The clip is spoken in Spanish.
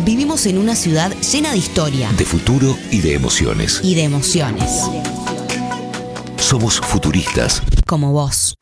Vivimos en una ciudad llena de historia. De futuro y de emociones. Y de emociones. Somos futuristas. Como vos.